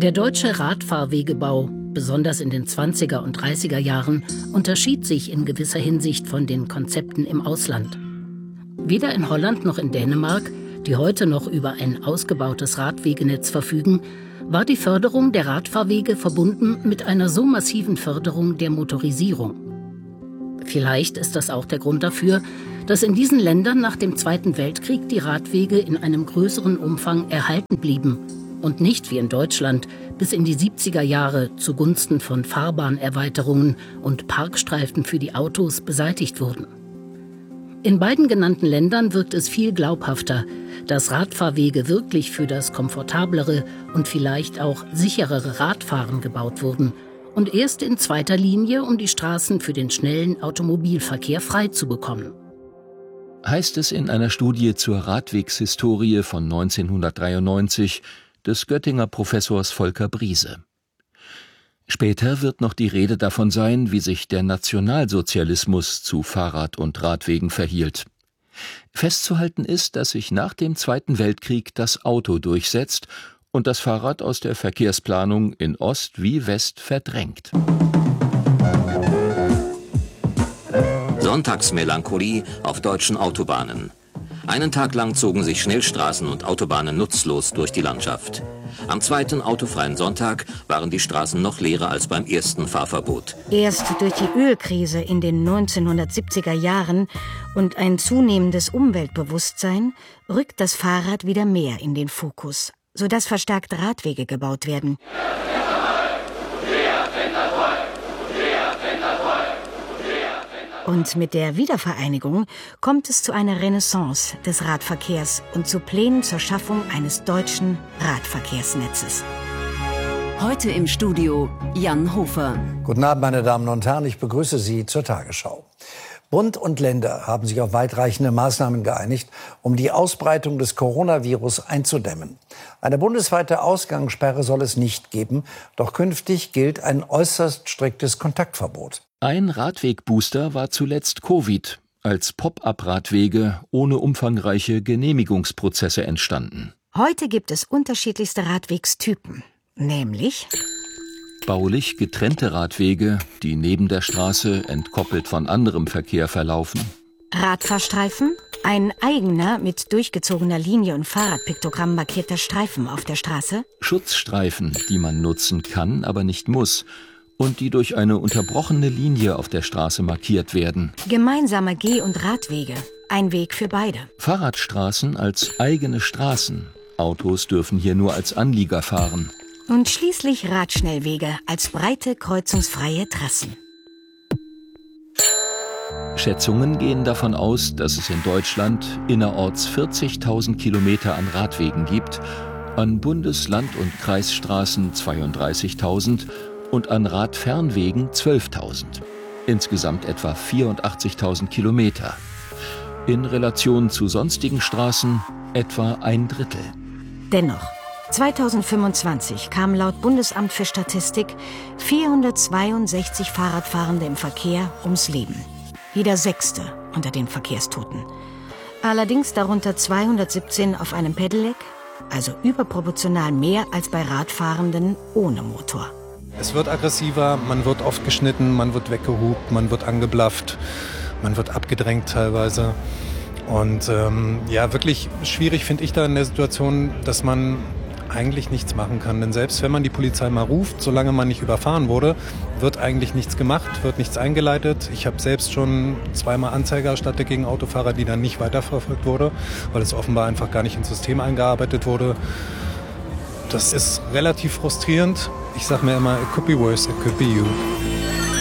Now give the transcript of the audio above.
Der deutsche Radfahrwegebau, besonders in den 20er und 30er Jahren, unterschied sich in gewisser Hinsicht von den Konzepten im Ausland. Weder in Holland noch in Dänemark, die heute noch über ein ausgebautes Radwegenetz verfügen, war die Förderung der Radfahrwege verbunden mit einer so massiven Förderung der Motorisierung. Vielleicht ist das auch der Grund dafür, dass in diesen Ländern nach dem Zweiten Weltkrieg die Radwege in einem größeren Umfang erhalten blieben und nicht wie in Deutschland bis in die 70er Jahre zugunsten von Fahrbahnerweiterungen und Parkstreifen für die Autos beseitigt wurden. In beiden genannten Ländern wirkt es viel glaubhafter, dass Radfahrwege wirklich für das komfortablere und vielleicht auch sicherere Radfahren gebaut wurden und erst in zweiter Linie, um die Straßen für den schnellen Automobilverkehr frei zu bekommen. Heißt es in einer Studie zur Radwegshistorie von 1993 des Göttinger Professors Volker Briese. Später wird noch die Rede davon sein, wie sich der Nationalsozialismus zu Fahrrad- und Radwegen verhielt. Festzuhalten ist, dass sich nach dem Zweiten Weltkrieg das Auto durchsetzt und das Fahrrad aus der Verkehrsplanung in Ost wie West verdrängt. Sonntagsmelancholie auf deutschen Autobahnen. Einen Tag lang zogen sich Schnellstraßen und Autobahnen nutzlos durch die Landschaft. Am zweiten autofreien Sonntag waren die Straßen noch leerer als beim ersten Fahrverbot. Erst durch die Ölkrise in den 1970er Jahren und ein zunehmendes Umweltbewusstsein rückt das Fahrrad wieder mehr in den Fokus, sodass verstärkt Radwege gebaut werden. Und mit der Wiedervereinigung kommt es zu einer Renaissance des Radverkehrs und zu Plänen zur Schaffung eines deutschen Radverkehrsnetzes. Heute im Studio Jan Hofer. Guten Abend, meine Damen und Herren, ich begrüße Sie zur Tagesschau. Bund und Länder haben sich auf weitreichende Maßnahmen geeinigt, um die Ausbreitung des Coronavirus einzudämmen. Eine bundesweite Ausgangssperre soll es nicht geben, doch künftig gilt ein äußerst striktes Kontaktverbot. Ein Radwegbooster war zuletzt Covid, als Pop-up-Radwege ohne umfangreiche Genehmigungsprozesse entstanden. Heute gibt es unterschiedlichste Radwegstypen, nämlich Baulich getrennte Radwege, die neben der Straße entkoppelt von anderem Verkehr verlaufen. Radfahrstreifen, ein eigener mit durchgezogener Linie und Fahrradpiktogramm markierter Streifen auf der Straße. Schutzstreifen, die man nutzen kann, aber nicht muss. Und die durch eine unterbrochene Linie auf der Straße markiert werden. Gemeinsame Geh- und Radwege, ein Weg für beide. Fahrradstraßen als eigene Straßen. Autos dürfen hier nur als Anlieger fahren. Und schließlich Radschnellwege als breite, kreuzungsfreie Trassen. Schätzungen gehen davon aus, dass es in Deutschland innerorts 40.000 Kilometer an Radwegen gibt, an Bundes-, Land- und Kreisstraßen 32.000 und an Radfernwegen 12.000. Insgesamt etwa 84.000 Kilometer. In Relation zu sonstigen Straßen etwa ein Drittel. Dennoch, 2025 kamen laut Bundesamt für Statistik 462 Fahrradfahrende im Verkehr ums Leben. Jeder Sechste unter den Verkehrstoten. Allerdings darunter 217 auf einem Pedelec, also überproportional mehr als bei Radfahrenden ohne Motor. Es wird aggressiver, man wird oft geschnitten, man wird weggehupt, man wird angeblafft, man wird abgedrängt teilweise. Und wirklich schwierig finde ich da in der Situation, dass man eigentlich nichts machen kann. Denn selbst wenn man die Polizei mal ruft, solange man nicht überfahren wurde, wird eigentlich nichts gemacht, wird nichts eingeleitet. Ich habe selbst schon zweimal Anzeige erstattet gegen Autofahrer, die dann nicht weiterverfolgt wurde, weil es offenbar einfach gar nicht ins System eingearbeitet wurde. Das ist relativ frustrierend. Ich sage mir immer, it could be worse, it could be you.